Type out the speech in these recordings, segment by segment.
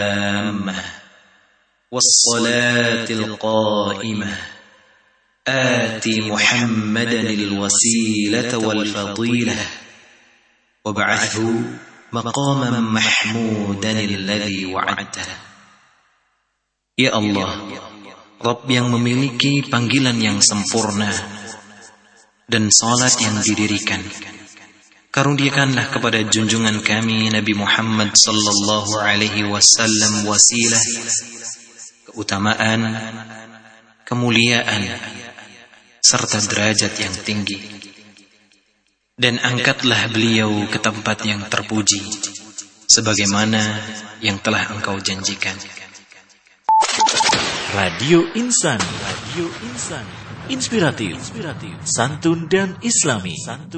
والصلاة القائمة آت محمدا الوسيلة والفضيلة وابعثه مقاما محمودا الذي وعدته. Ya Allah, Rabb yang memiliki panggilan yang sempurna dan salat yang didirikan, karuniakanlah kepada junjungan kami Nabi Muhammad sallallahu alaihi wasallam wasilah, keutamaan, kemuliaan, serta derajat yang tinggi. Dan angkatlah beliau ke tempat yang terpuji, sebagaimana yang telah Engkau janjikan. Radio Insani, inspiratif, santun dan islami.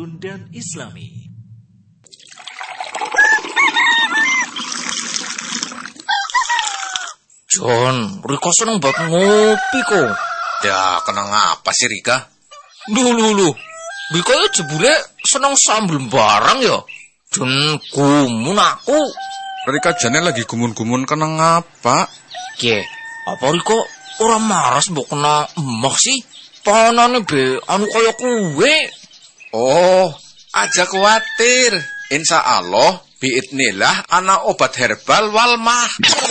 John, Rika seneng banget ngopi kok. Ya, kenang apa sih Rika? Loh. Rika ya jebule seneng sambel barang ya. John, gumun aku. Rika jane lagi gumun-gumun kenang apa? Ye, apa Rika ora maras mbok kena emak sih? Panane be anu kaya kuwe. Oh, aja khawatir. Insya Allah, biidnillah ana obat herbal Walmah.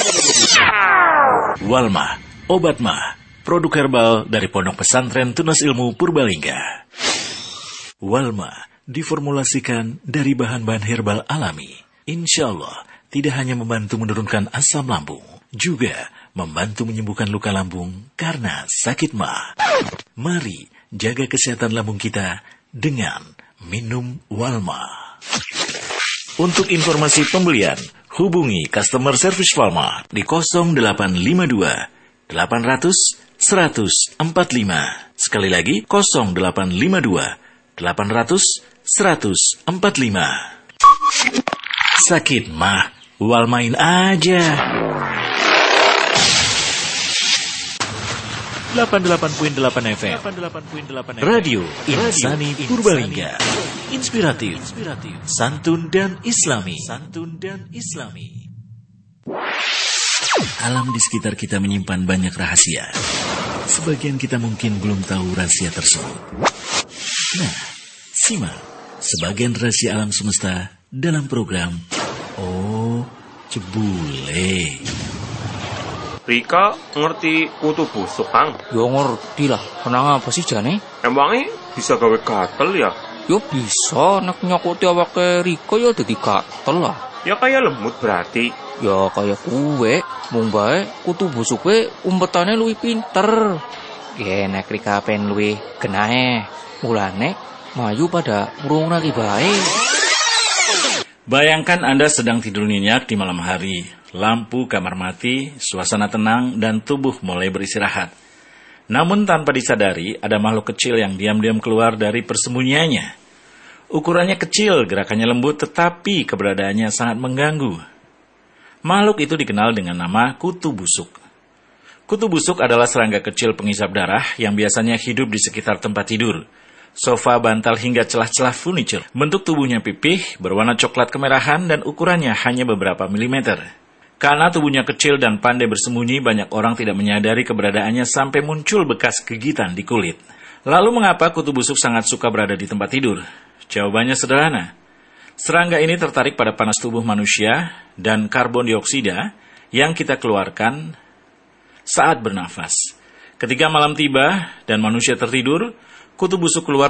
Walmah, obat mah, produk herbal dari Pondok Pesantren Tunas Ilmu Purbalingga. Walmah diformulasikan dari bahan-bahan herbal alami. Insya Allah tidak hanya membantu menurunkan asam lambung, juga membantu menyembuhkan luka lambung karena sakit mah. Mari jaga kesehatan lambung kita dengan minum Walmah. Untuk informasi pembelian, hubungi customer service Walmah di 0852 800 145. Sekali lagi 0852 800 145. Sakit mah, Walmain aja. 88.8 FM Radio Insani Purbalingga. Inspiratif, santun dan islami. Alam di sekitar kita menyimpan banyak rahasia. Sebagian kita mungkin belum tahu rahasia tersebut. Nah, simak sebagian rahasia alam semesta dalam program Oh Cebule. Rika ngerti kutu busuk, Kang? Ya ngerti lah, kenang apa sih jane? Emangnya bisa gawe gatel ya? Ya bisa, nek nyakuti awake Rika ya dadi gatel lah. Ya kayak lemut berarti. Ya kayak kuwe, mung bae kutu busuke umpetane luwih pinter. Ya nek Rika pen luwih genahe, mulane mayu pada urung lagi bae. Bayangkan Anda sedang tidur nyenyak di malam hari, lampu kamar mati, suasana tenang, dan tubuh mulai beristirahat. Namun tanpa disadari, ada makhluk kecil yang diam-diam keluar dari persembunyiannya. Ukurannya kecil, gerakannya lembut, tetapi keberadaannya sangat mengganggu. Makhluk itu dikenal dengan nama kutu busuk. Kutu busuk adalah serangga kecil penghisap darah yang biasanya hidup di sekitar tempat tidur, sofa, bantal, hingga celah-celah furniture. Bentuk tubuhnya pipih, berwarna coklat kemerahan, dan ukurannya hanya beberapa milimeter. Karena tubuhnya kecil dan pandai bersembunyi, banyak orang tidak menyadari keberadaannya sampai muncul bekas gigitan di kulit. Lalu mengapa kutu busuk sangat suka berada di tempat tidur? Jawabannya sederhana. Serangga ini tertarik pada panas tubuh manusia dan karbon dioksida yang kita keluarkan saat bernafas. Ketika malam tiba dan manusia tertidur, kutu busuk keluar